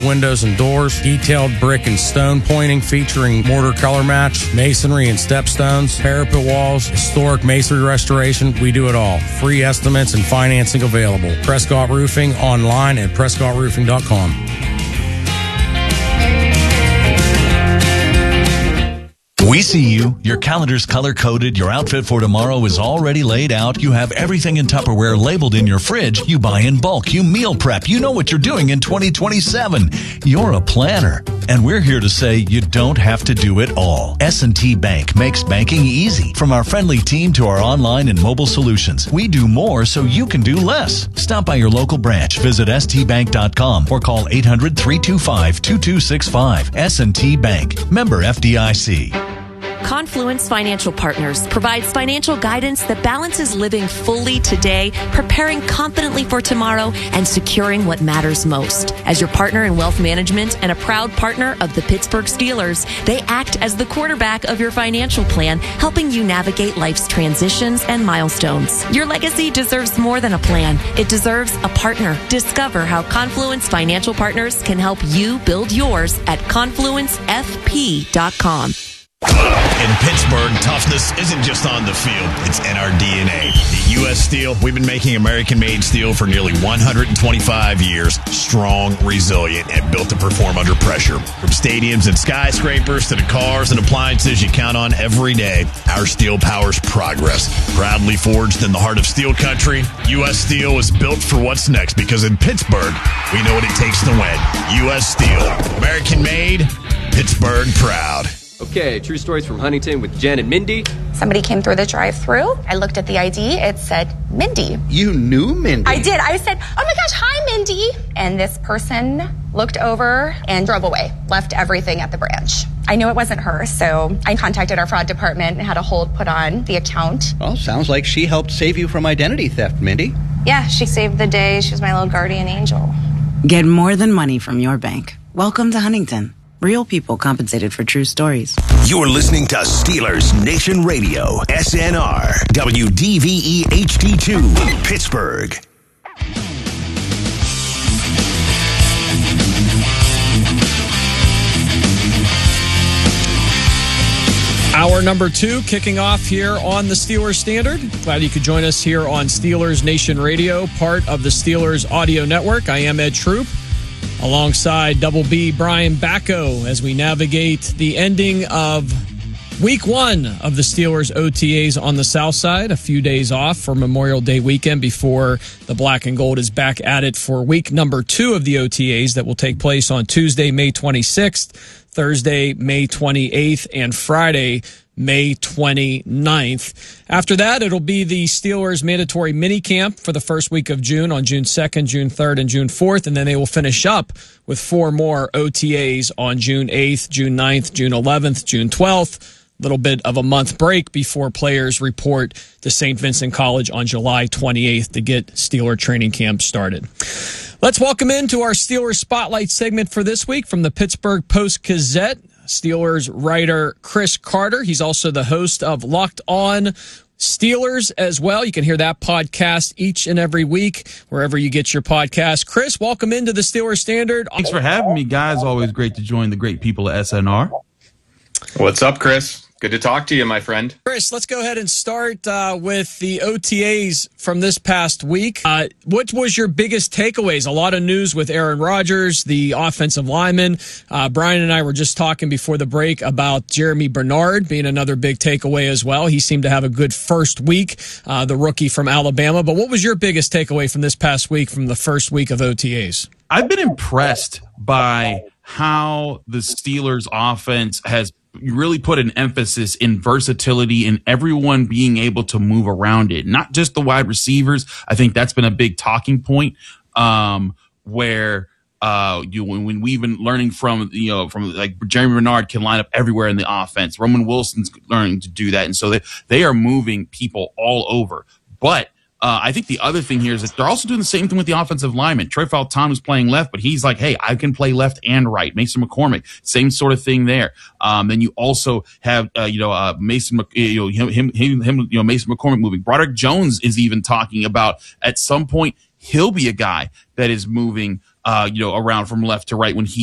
Windows and doors, detailed brick and stone pointing featuring mortar color match, masonry and stepstones, parapet walls, historic masonry restoration. We do it all. Free estimates and financing available. Prescott Roofing online at PrescottRoofing.com. We see you. Your calendar's color-coded. Your outfit for tomorrow is already laid out. You have everything in Tupperware labeled in your fridge. You buy in bulk. You meal prep. You know what you're doing in 2027. You're a planner. And we're here to say you don't have to do it all. S&T Bank makes banking easy. From our friendly team to our online and mobile solutions, we do more so you can do less. Stop by your local branch. Visit stbank.com or call 800-325-2265. S&T Bank. Member FDIC. Confluence Financial Partners provides financial guidance that balances living fully today, preparing confidently for tomorrow, and securing what matters most. As your partner in wealth management and a proud partner of the Pittsburgh Steelers, they act as the quarterback of your financial plan, helping you navigate life's transitions and milestones. Your legacy deserves more than a plan. It deserves a partner. Discover how Confluence Financial Partners can help you build yours at confluencefp.com. In Pittsburgh, toughness isn't just on the field, it's in our DNA. At U.S. Steel, we've been making American-made steel for nearly 125 years. Strong, resilient, and built to perform under pressure. From stadiums and skyscrapers to the cars and appliances you count on every day, our steel powers progress. Proudly forged in the heart of steel country, U.S. Steel is built for what's next because in Pittsburgh, we know what it takes to win. U.S. Steel. American-made, Pittsburgh proud. Okay, true stories from Huntington with Jen and Mindy. Somebody came through the drive-thru. I looked at the ID. It said Mindy. You knew Mindy? I did. I said, oh my gosh, hi, Mindy. And this person looked over and drove away, left everything at the branch. I knew it wasn't her, so I contacted our fraud department and had a hold put on the account. Well, sounds like she helped save you from identity theft, Mindy. Yeah, she saved the day. She was my little guardian angel. Get more than money from your bank. Welcome to Huntington. Real people compensated for true stories. You're listening to Steelers Nation Radio, SNR, WDVE HD2, Pittsburgh. Hour number 2 kicking off here on the Steelers Standard. Glad you could join us here on Steelers Nation Radio, part of the Steelers Audio Network. I am Ed Troop, alongside Double B Brian Bacco, as we navigate the ending of Week 1 of the Steelers OTAs on the South Side. A few days off for Memorial Day weekend before the Black and Gold is back at it for week number 2 of the OTAs that will take place on Tuesday, May 26th, Thursday, May 28th, and Friday, May 29th. After that, it'll be the Steelers mandatory minicamp for the first week of June on June 2nd, June 3rd, and June 4th, and then they will finish up with 4 more OTAs on June 8th, June 9th, June 11th, June 12th. A little bit of a month break before players report to St. Vincent College on July 28th to get Steeler training camp started. Let's welcome into our Steelers Spotlight segment for this week from the Pittsburgh Post-Gazette, Steelers writer Chris Carter. He's also the host of Locked On Steelers as well. You can hear that podcast each and every week, wherever you get your podcast. Chris, welcome into the Steelers Standard. Thanks for having me, guys. Always great to join the great people at SNR. What's up, Chris? Good to talk to you, my friend. Chris, let's go ahead and start with the OTAs from this past week. What was your biggest takeaways? A lot of news with Aaron Rodgers, the offensive lineman. Brian and I were just talking before the break about Jeremy Bernard being another big takeaway as well. He seemed to have a good first week, the rookie from Alabama. But what was your biggest takeaway from this past week, from the first week of OTAs? I've been impressed by how the Steelers offense has really put an emphasis in versatility and everyone being able to move around it, not just the wide receivers. I think that's been a big talking point, where when we've been learning from like Jeremy Bernard can line up everywhere in the offense. Roman Wilson's learning to do that, and so they are moving people all over. But I think the other thing here is that they're also doing the same thing with the offensive lineman. Troy Fautanu was playing left, but he's like, hey, I can play left and right. Mason McCormick, same sort of thing there. Then you also have, Mason, Mason McCormick moving. Broderick Jones is even talking about at some point he'll be a guy that is moving, around from left to right when he